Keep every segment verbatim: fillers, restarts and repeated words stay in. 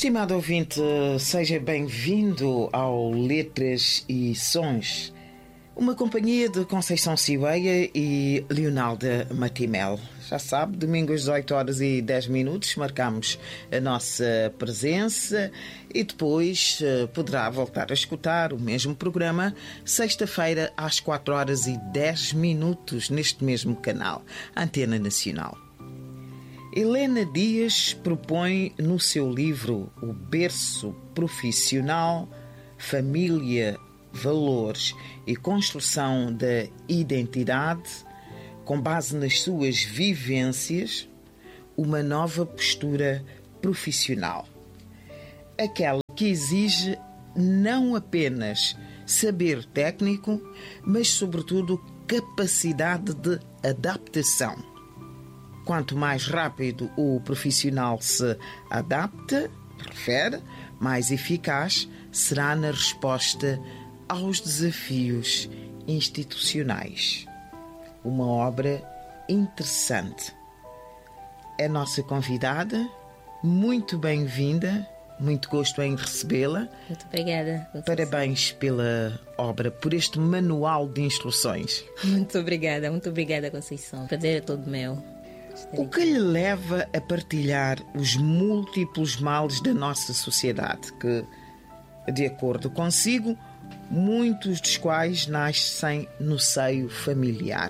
Estimado ouvinte, seja bem-vindo ao Letras e Sons, uma companhia de Conceição Civeia e Leonalda Matimel. Já sabe, domingo às dezoito horas e dez minutos marcamos a nossa presença e depois uh, poderá voltar a escutar o mesmo programa sexta-feira às quatro horas e dez minutos neste mesmo canal, Antena Nacional. Helena Dias propõe no seu livro O Berço Profissional, Família, Valores e Construção da Identidade, com base nas suas vivências, uma nova postura profissional. Aquela que exige não apenas saber técnico, mas sobretudo capacidade de adaptação. Quanto mais rápido o profissional se adapta, refere, mais eficaz será na resposta aos desafios institucionais. Uma obra interessante. É nossa convidada, muito bem-vinda, muito gosto em recebê-la. Muito obrigada. Parabéns pela obra, por este manual de instruções. Muito obrigada, muito obrigada, Conceição. O prazer é todo meu. O que lhe leva a partilhar os múltiplos males da nossa sociedade, que, de acordo consigo, muitos dos quais nascem no seio familiar?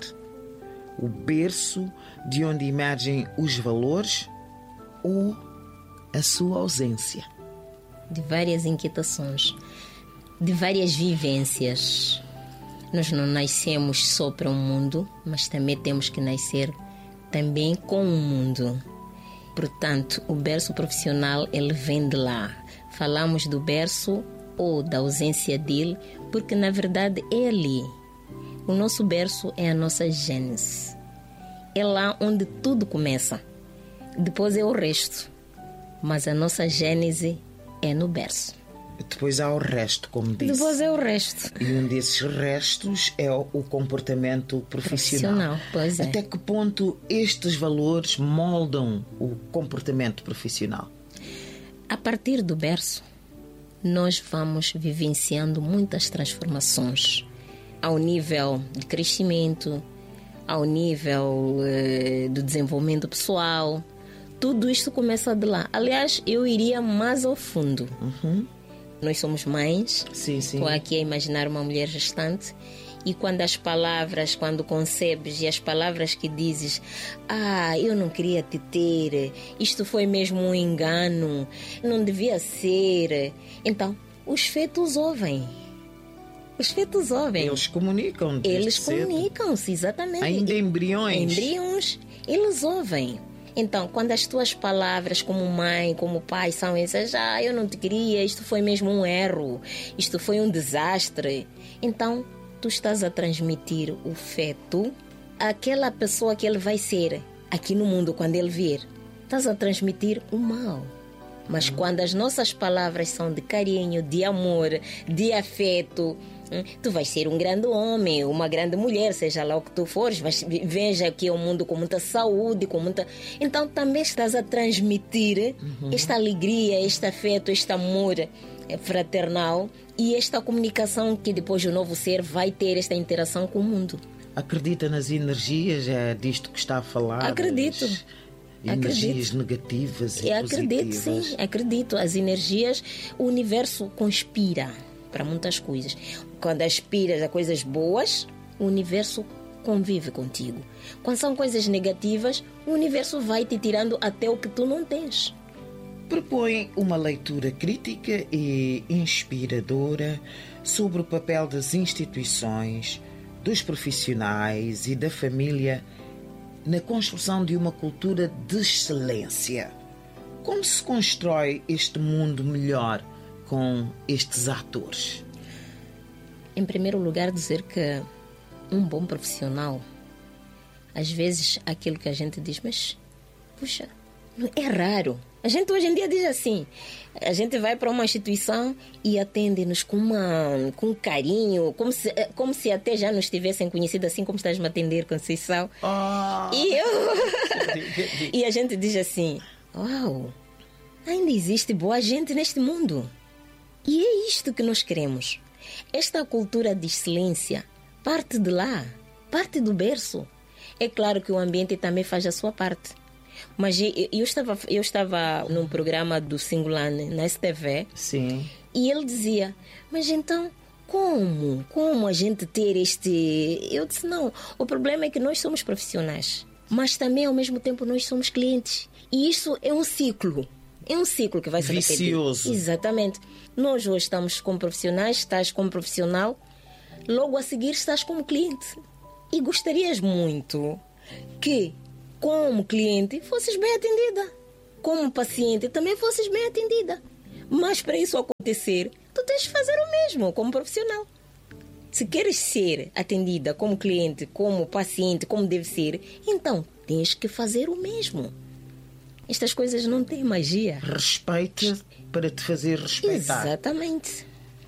O berço de onde emergem os valores ou a sua ausência? De várias inquietações, de várias vivências. Nós não nascemos só para o mundo, mas também temos que nascer também com o mundo. Portanto, o berço profissional, ele vem de lá. Falamos do berço ou da ausência dele, porque na verdade é ali. O nosso berço é a nossa gênese. É lá onde tudo começa. Depois é o resto. Mas a nossa gênese é no berço. Depois há o resto, como disse. Depois é o resto. E um desses restos é o comportamento profissional. Profissional, pois é. Até que ponto estes valores moldam o comportamento profissional? A partir do berço, nós vamos vivenciando muitas transformações. Ao nível de crescimento, ao nível eh, do desenvolvimento pessoal. Tudo isto começa de lá. Aliás, eu iria mais ao fundo. Uhum. Nós somos mães. Sim, sim. Estou aqui a imaginar uma mulher gestante. E quando as palavras, quando concebes e as palavras que dizes, ah, eu não queria te ter, isto foi mesmo um engano, não devia ser. Então, os fetos ouvem. Os fetos ouvem. Eles comunicam. Eles comunicam-se, exatamente. Ainda embriões. Embriões, eles ouvem. Então, quando as tuas palavras como mãe, como pai são essas, ah, eu não te queria, isto foi mesmo um erro, isto foi um desastre. Então, tu estás a transmitir o feto àquela pessoa que ele vai ser aqui no mundo quando ele vier. Estás a transmitir o mal. Mas hum. quando as nossas palavras são de carinho, de amor, de afeto, tu vais ser um grande homem, uma grande mulher, seja lá o que tu fores, mas veja que é um mundo com muita saúde, com muita... Então também estás a transmitir uhum. esta alegria, este afeto, este amor fraternal e esta comunicação que depois o novo ser vai ter esta interação com o mundo. Acredita nas energias? É disto que está a falar? Acredito. As energias acredito. negativas e Eu positivas? Acredito, sim. Acredito. As energias, o universo conspira para muitas coisas. Quando aspiras a coisas boas, o universo convive contigo. Quando são coisas negativas, o universo vai te tirando até o que tu não tens. Propõe uma leitura crítica e inspiradora sobre o papel das instituições, dos profissionais e da família na construção de uma cultura de excelência. Como se constrói este mundo melhor com estes atores? Em primeiro lugar, dizer que um bom profissional, às vezes aquilo que a gente diz, mas, puxa, é raro. A gente hoje em dia diz assim, a gente vai para uma instituição e atende-nos com, uma, com carinho, como se, como se até já nos tivessem conhecido, assim como estás-me a atender, Conceição. Oh. E, eu... e a gente diz assim, uau, Ainda existe boa gente neste mundo. E é isto que nós queremos. Esta cultura de excelência parte de lá, parte do berço. É claro que o ambiente também faz a sua parte. Mas eu, eu, estava, eu estava num programa do Singulane, na S T V. Sim. E ele dizia, mas então, como? Como a gente ter este... Eu disse, não, o problema é que nós somos profissionais. Mas também, ao mesmo tempo, nós somos clientes. E isso é um ciclo. É um ciclo que vai se repetir. Vicioso. Exatamente. Nós hoje estamos como profissionais, estás como profissional, logo a seguir estás como cliente. E gostarias muito que, como cliente, fosses bem atendida. Como paciente, também fosses bem atendida. Mas para isso acontecer, tu tens de fazer o mesmo como profissional. Se queres ser atendida como cliente, como paciente, como deve ser, então tens que fazer o mesmo. Estas coisas não têm magia. Respeita para te fazer respeitar. Exatamente.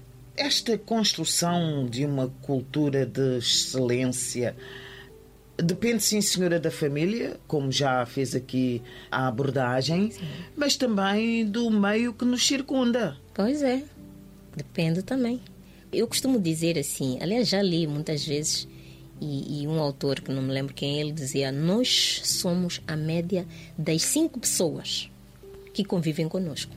Esta construção de uma cultura de excelência depende, sim, senhora, da família, como já fez aqui a abordagem, sim, mas também do meio que nos circunda. Pois é, depende também. Eu costumo dizer assim, aliás, já li muitas vezes, e, e um autor, que não me lembro quem, ele dizia, nós somos a média das cinco pessoas que convivem conosco.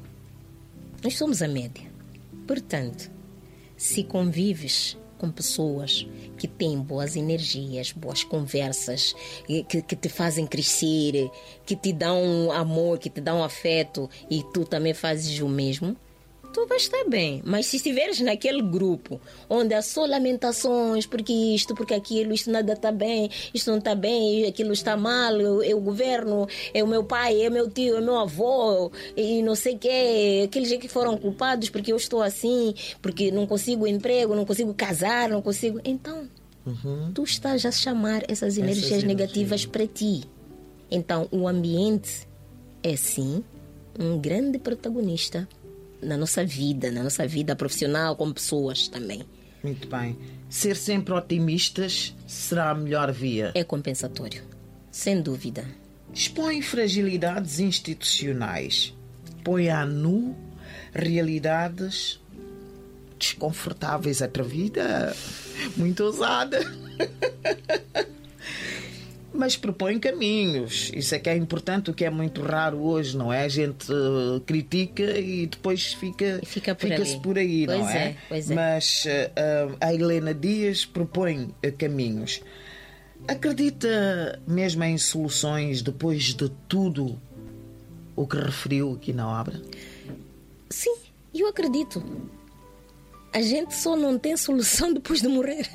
Nós somos a média. Portanto, se convives com pessoas que têm boas energias, boas conversas, que, que te fazem crescer, que te dão amor, que te dão afeto, e tu também fazes o mesmo, tu vais estar bem. Mas se estiveres naquele grupo onde há só lamentações, porque isto, porque aquilo, isto nada está bem, isto não está bem, aquilo está mal, é o governo, é o meu pai, é o meu tio, é o meu avô, e não sei o quê, aqueles que foram culpados porque eu estou assim, porque não consigo emprego, não consigo casar, não consigo... Então, uhum, tu estás a chamar essas energias essas negativas para ti. Então, o ambiente é, sim, um grande protagonista na nossa vida, na nossa vida profissional, como pessoas também. Muito bem. Ser sempre otimistas será a melhor via. É compensatório, sem dúvida. Expõe fragilidades institucionais. Põe à nu realidades desconfortáveis. Atrevida, muito ousada. Mas propõe caminhos. Isso é que é importante, o que é muito raro hoje, não é? A gente uh, critica e depois fica, fica por fica-se ali. por aí, pois não é? é? Pois é. Mas uh, a Helena Dias propõe uh, caminhos. Acredita mesmo em soluções depois de tudo o que referiu aqui na obra? Sim, eu acredito. A gente só não tem solução depois de morrer.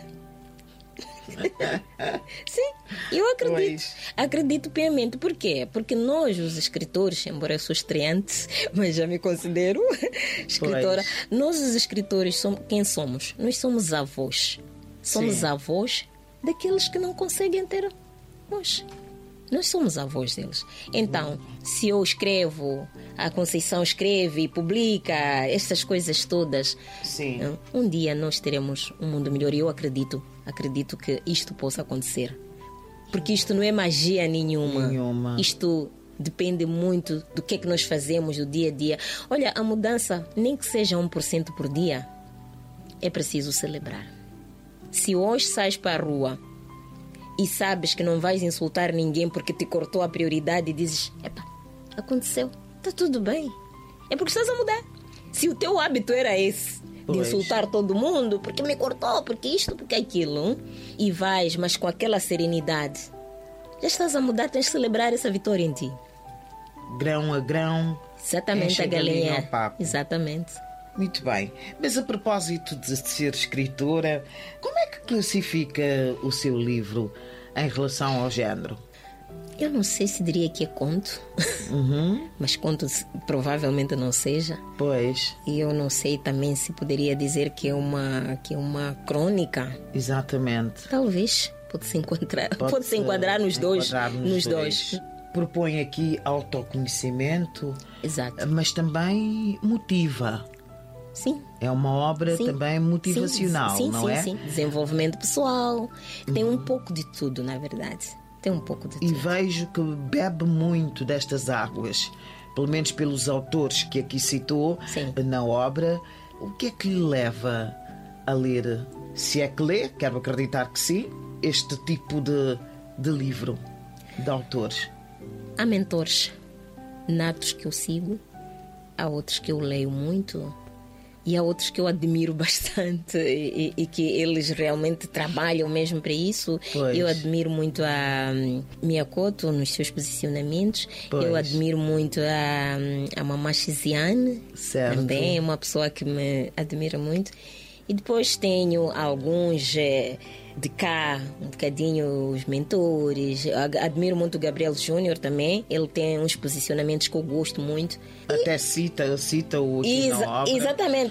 Sim, eu acredito. Pois. Acredito piamente. Por quê? Porque nós, os escritores, embora eu sou estreante, mas já me considero escritora, pois. Nós, os escritores, somos, quem somos? Nós somos avós. Somos Sim. avós daqueles que não conseguem ter voz. Nós somos avós deles. Então, se eu escrevo, a Conceição escreve e publica estas coisas todas, Sim. um dia nós teremos um mundo melhor. E eu acredito, acredito que isto possa acontecer. Porque isto não é magia nenhuma. nenhuma. Isto depende muito do que é que nós fazemos do dia a dia. Olha, a mudança, nem que seja um por cento por dia, é preciso celebrar. Se hoje sais para a rua e sabes que não vais insultar ninguém porque te cortou a prioridade e dizes, epa, aconteceu, está tudo bem, é porque estás a mudar. Se o teu hábito era esse, pois. de insultar todo mundo porque me cortou, porque isto, porque aquilo, e vais, mas com aquela serenidade, já estás a mudar, tens de celebrar essa vitória em ti. Grão a grão, exatamente, a galinha ao papo. Exatamente. Muito bem, mas a propósito de ser escritora, como é que classifica o seu livro em relação ao género? Eu não sei se diria que é conto, uhum. mas conto provavelmente não seja. Pois. E eu não sei também se poderia dizer que é uma, que é uma crônica. Exatamente. Talvez, pode-se encontrar, pode, pode se enquadrar nos dois. Enquadrar nos, nos dois. dois. Propõe aqui autoconhecimento, exato. Mas também motiva. Sim. É uma obra sim. também motivacional, sim, sim, não sim, é? Sim, desenvolvimento pessoal. Tem um pouco de tudo, na verdade. Tem um pouco de tudo. E vejo que bebe muito destas águas. pelo menos pelos autores que aqui citou. Sim. Na obra. O que é que lhe leva a ler, se é que lê, quero acreditar que sim, este tipo de, de livro de autores? Há mentores natos que eu sigo, há outros que eu leio muito e há outros que eu admiro bastante e, e que eles realmente trabalham mesmo para isso. Pois. Eu admiro muito a um, Miyakoto nos seus posicionamentos. Pois. Eu admiro muito a, a Mamá Shiziane, certo. Também é uma pessoa que me admira muito. E depois tenho alguns eh, de cá, um bocadinho os mentores. Admiro muito o Gabriel Júnior também. Ele tem uns posicionamentos que eu gosto muito. Até cita, cita-o aqui Exa- na obra. Exatamente.